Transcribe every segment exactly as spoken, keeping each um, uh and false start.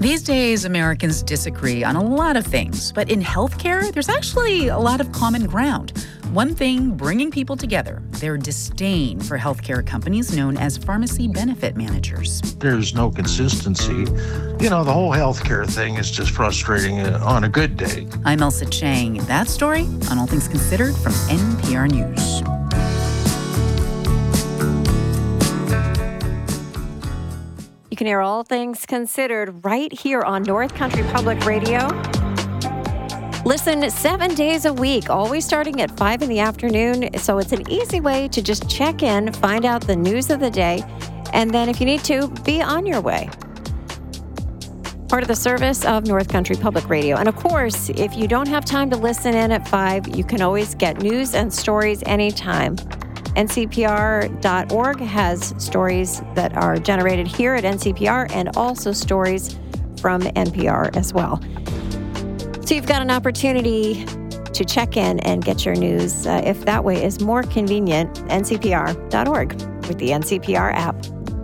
These days, Americans disagree on a lot of things, but in healthcare, there's actually a lot of common ground. One thing bringing people together, their disdain for healthcare companies known as pharmacy benefit managers. There's no consistency. You know, the whole healthcare thing is just frustrating on a good day. I'm Elsa Chang. That story on All Things Considered from N P R News. You can hear All Things Considered right here on North Country Public Radio. Listen seven days a week, always starting at five in the afternoon. So it's an easy way to just check in, find out the news of the day, and then if you need to, be on your way. Part of the service of North Country Public Radio. And of course, if you don't have time to listen in at five, you can always get news and stories anytime. N C P R dot org has stories that are generated here at N C P R and also stories from N P R as well. So you've got an opportunity to check in and get your news, uh, if that way is more convenient, N C P R dot org with the N C P R app.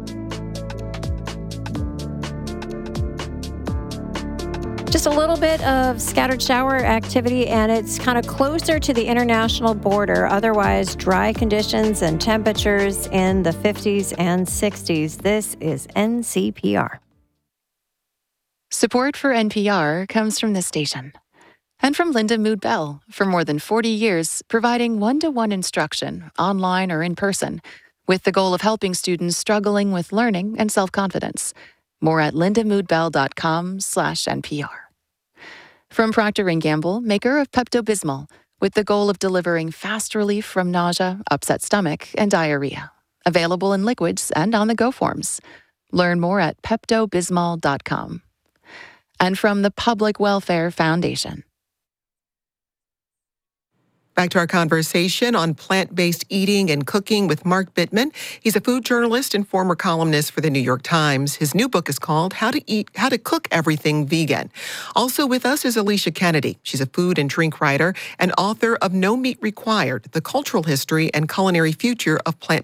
Just a little bit of scattered shower activity, and it's kind of closer to the international border. Otherwise, dry conditions and temperatures in the fifties and sixties. This is N C P R. Support for N P R comes from this station and from Linda Mood Bell, for more than forty years, providing one-to-one instruction, online or in person, with the goal of helping students struggling with learning and self-confidence. More at lindamoodbell.com slash NPR. From Procter and Gamble, maker of Pepto-Bismol, with the goal of delivering fast relief from nausea, upset stomach, and diarrhea. Available in liquids and on-the-go forms. Learn more at pepto bismol dot com. And from the Public Welfare Foundation. Back to our conversation on plant-based eating and cooking with Mark Bittman. He's a food journalist and former columnist for the New York Times. His new book is called How to Eat, How to Cook Everything Vegan. Also with us is Alicia Kennedy. She's a food and drink writer and author of No Meat Required: The Cultural History and Culinary Future of Plant